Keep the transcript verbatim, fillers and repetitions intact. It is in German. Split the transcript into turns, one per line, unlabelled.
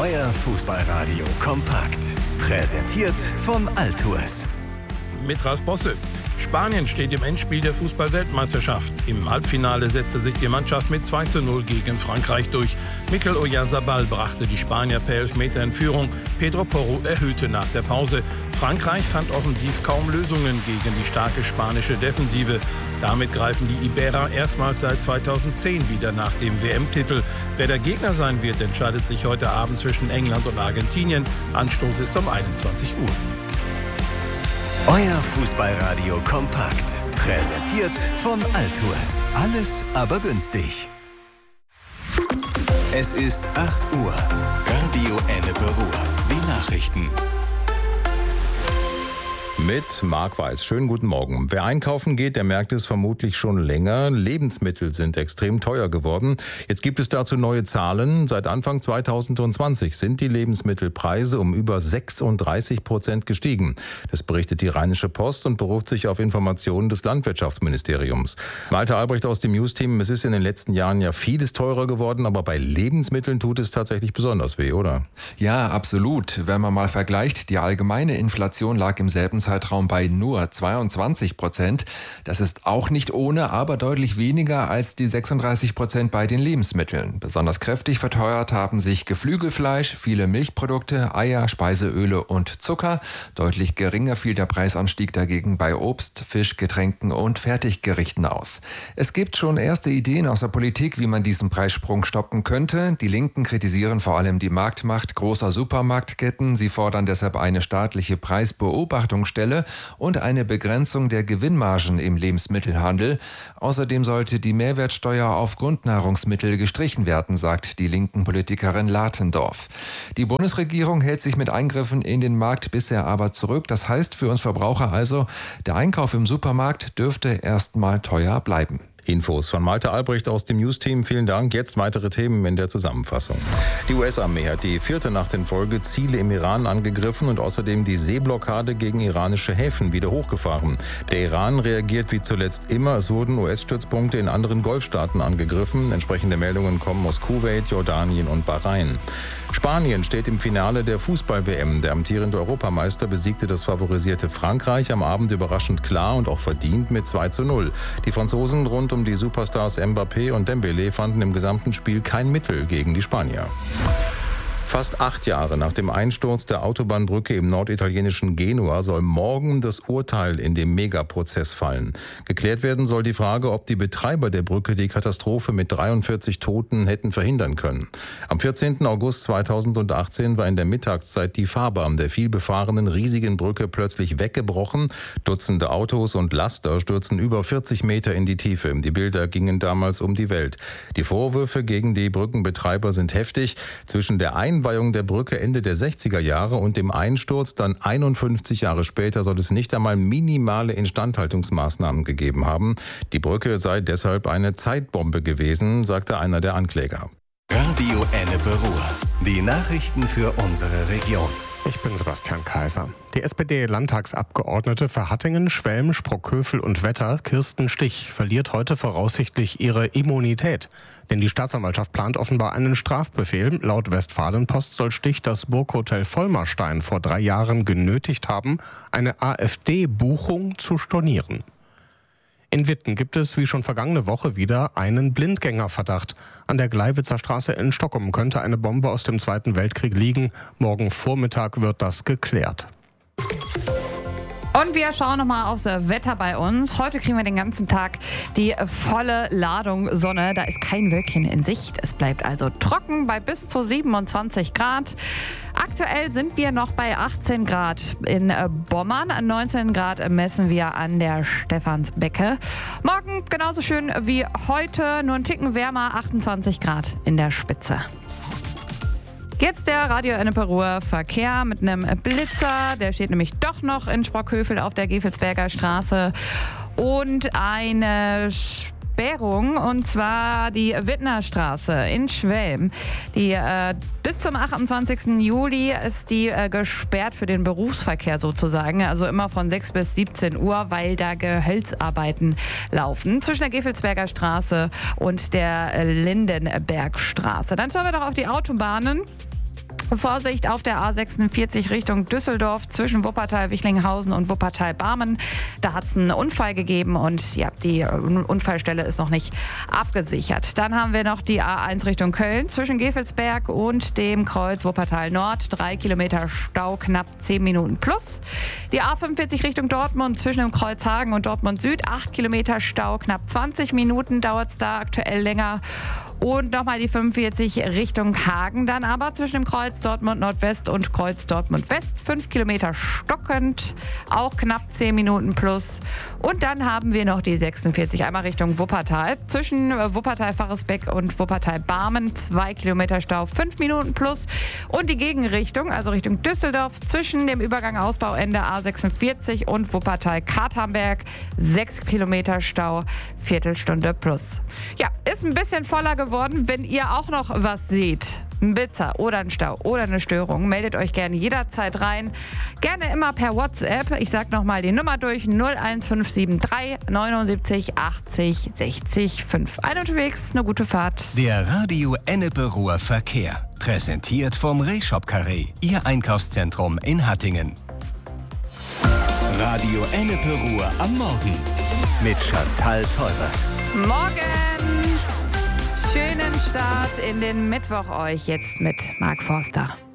Euer Fußballradio kompakt. Präsentiert von Altours.
Mit Ralf Bosse. Spanien steht im Endspiel der Fußball-Weltmeisterschaft. Im Halbfinale setzte sich die Mannschaft mit zwei zu null gegen Frankreich durch. Mikel Oyarzabal brachte die Spanier per Elfmeter in Führung. Pedro Porro erhöhte nach der Pause. Frankreich fand offensiv kaum Lösungen gegen die starke spanische Defensive. Damit greifen die Iberer erstmals seit zweitausendzehn wieder nach dem W M-Titel. Wer der Gegner sein wird, entscheidet sich heute Abend zwischen England und Argentinien. Anstoß ist um einundzwanzig Uhr.
Euer Fußballradio kompakt. Präsentiert von Altours. Alles aber günstig. Es ist acht Uhr. Radio Ennepe Ruhr. Die Nachrichten.
Mit Marc Weiß. Schönen guten Morgen. Wer einkaufen geht, der merkt es vermutlich schon länger. Lebensmittel sind extrem teuer geworden. Jetzt gibt es dazu neue Zahlen. Seit Anfang zweitausendzwanzig sind die Lebensmittelpreise um über sechsunddreißig Prozent gestiegen. Das berichtet die Rheinische Post und beruft sich auf Informationen des Landwirtschaftsministeriums. Malte Albrecht aus dem News-Team. Es ist in den letzten Jahren ja vieles teurer geworden, aber bei Lebensmitteln tut es tatsächlich besonders weh, oder?
Ja, absolut. Wenn man mal vergleicht, die allgemeine Inflation lag im selben Zeitraum bei nur zweiundzwanzig Prozent. Das ist auch nicht ohne, aber deutlich weniger als die sechsunddreißig Prozent bei den Lebensmitteln. Besonders kräftig verteuert haben sich Geflügelfleisch, viele Milchprodukte, Eier, Speiseöle und Zucker. Deutlich geringer fiel der Preisanstieg dagegen bei Obst, Fisch, Getränken und Fertiggerichten aus. Es gibt schon erste Ideen aus der Politik, wie man diesen Preissprung stoppen könnte. Die Linken kritisieren vor allem die Marktmacht großer Supermarktketten. Sie fordern deshalb eine staatliche Preisbeobachtungsstelle und eine Begrenzung der Gewinnmargen im Lebensmittelhandel. Außerdem sollte die Mehrwertsteuer auf Grundnahrungsmittel gestrichen werden, sagt die linken Politikerin Latendorf. Die Bundesregierung hält sich mit Eingriffen in den Markt bisher aber zurück. Das heißt für uns Verbraucher also, der Einkauf im Supermarkt dürfte erstmal teuer bleiben.
Infos von Malte Albrecht aus dem News-Team. Vielen Dank. Jetzt weitere Themen in der Zusammenfassung. Die U S-Armee hat die vierte Nacht in Folge Ziele im Iran angegriffen und außerdem die Seeblockade gegen iranische Häfen wieder hochgefahren. Der Iran reagiert wie zuletzt immer. Es wurden U S-Stützpunkte in anderen Golfstaaten angegriffen. Entsprechende Meldungen kommen aus Kuwait, Jordanien und Bahrain. Spanien steht im Finale der Fußball-W M. Der amtierende Europameister besiegte das favorisierte Frankreich am Abend überraschend klar und auch verdient mit zwei zu null. Die Franzosen rund um die Superstars Mbappé und Dembélé fanden im gesamten Spiel kein Mittel gegen die Spanier. Fast acht Jahre nach dem Einsturz der Autobahnbrücke im norditalienischen Genua soll morgen das Urteil in dem Megaprozess fallen. Geklärt werden soll die Frage, ob die Betreiber der Brücke die Katastrophe mit dreiundvierzig Toten hätten verhindern können. Am vierzehnten August zweitausendachtzehn war in der Mittagszeit die Fahrbahn der vielbefahrenen riesigen Brücke plötzlich weggebrochen. Dutzende Autos und Laster stürzen über vierzig Meter in die Tiefe. Die Bilder gingen damals um die Welt. Die Vorwürfe gegen die Brückenbetreiber sind heftig. Zwischen der Ein Einweihung der Brücke Ende der sechziger Jahre und dem Einsturz dann einundfünfzig Jahre später soll es nicht einmal minimale Instandhaltungsmaßnahmen gegeben haben. Die Brücke sei deshalb eine Zeitbombe gewesen, sagte einer der Ankläger.
Radio Ennepe Ruhr. Die Nachrichten für unsere Region.
Ich bin Sebastian Kaiser. Die S P D-Landtagsabgeordnete für Hattingen, Schwelm, Sprockhövel und Wetter, Kirsten Stich, verliert heute voraussichtlich ihre Immunität. Denn die Staatsanwaltschaft plant offenbar einen Strafbefehl. Laut Westfalenpost soll Stich das Burghotel Vollmerstein vor drei Jahren genötigt haben, eine AfD-Buchung zu stornieren. In Witten gibt es, wie schon vergangene Woche, wieder einen Blindgängerverdacht. An der Gleiwitzer Straße in Stockholm könnte eine Bombe aus dem Zweiten Weltkrieg liegen. Morgen Vormittag wird das geklärt.
Und wir schauen nochmal aufs Wetter bei uns. Heute kriegen wir den ganzen Tag die volle Ladung Sonne. Da ist kein Wölkchen in Sicht. Es bleibt also trocken bei bis zu siebenundzwanzig Grad. Aktuell sind wir noch bei achtzehn Grad in Bommern. neunzehn Grad messen wir an der Stephansbecke. Morgen genauso schön wie heute, nur ein Ticken wärmer, achtundzwanzig Grad in der Spitze. Jetzt der Radio Ennepe Ruhr Verkehr mit einem Blitzer. Der steht nämlich doch noch in Sprockhövel auf der Gevelsberger Straße. Und eine Sperrung, und zwar die Wittner Straße in Schwelm. Die, äh, bis zum achtundzwanzigsten Juli ist die äh, gesperrt für den Berufsverkehr sozusagen. Also immer von sechs bis siebzehn Uhr, weil da Gehölzarbeiten laufen. Zwischen der Gevelsberger Straße und der Lindenbergstraße. Dann schauen wir doch auf die Autobahnen. Vorsicht auf der A sechsundvierzig Richtung Düsseldorf zwischen Wuppertal-Wichlinghausen und Wuppertal-Barmen. Da hat es einen Unfall gegeben und ja, die Unfallstelle ist noch nicht abgesichert. Dann haben wir noch die A eins Richtung Köln zwischen Gevelsberg und dem Kreuz Wuppertal-Nord. Drei Kilometer Stau, knapp zehn Minuten plus. Die A fünfundvierzig Richtung Dortmund zwischen dem Kreuz Hagen und Dortmund Süd. Acht Kilometer Stau, knapp zwanzig Minuten dauert es da aktuell länger. Und nochmal die fünfundvierzig Richtung Hagen, dann aber zwischen dem Kreuz Dortmund Nordwest und Kreuz Dortmund West. Fünf Kilometer stockend, auch knapp zehn Minuten plus. Und dann haben wir noch die sechsundvierzig einmal Richtung Wuppertal. Zwischen Wuppertal-Faresbeck und Wuppertal-Barmen. Zwei Kilometer Stau, fünf Minuten plus. Und die Gegenrichtung, also Richtung Düsseldorf, zwischen dem Übergang Ausbauende A sechsundvierzig und Wuppertal-Katernberg. Sechs Kilometer Stau, Viertelstunde plus. Ja, ist ein bisschen voller geworden. Wenn ihr auch noch was seht, ein Blitzer oder ein Stau oder eine Störung, meldet euch gerne jederzeit rein. Gerne immer per WhatsApp. Ich sage nochmal die Nummer durch: null eins fünf sieben drei neunundsiebzig achtzig sechzig fünf. Ein unterwegs, eine gute Fahrt.
Der Radio Ennepe-Ruhr Verkehr. Präsentiert vom Rehshop Carré, Ihr Einkaufszentrum in Hattingen. Radio Ennepe-Ruhr am Morgen mit Chantal Teubert.
Morgen! Schönen Start in den Mittwoch euch jetzt mit Marc Forster.